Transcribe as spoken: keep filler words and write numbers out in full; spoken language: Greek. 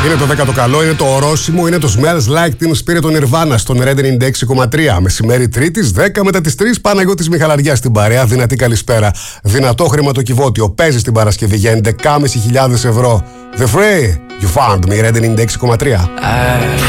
Είναι το δέκατο καλό, είναι το ορόσημο, είναι το Smells Like Teen Spirit των Nirvana στον Red ενενήντα έξι κόμμα τρία. Μεσημέρι Τρίτης, δέκα μετά τις τρεις, Παναγιώτης Μιχαλαριάς στην παρέα. Δυνατή καλησπέρα. Δυνατό χρηματοκιβώτιο. Παίζει την Παρασκευή για έντεκα χιλιάδες πεντακόσια ευρώ. The Free, you found me, Red ενενήντα έξι κόμμα τρία.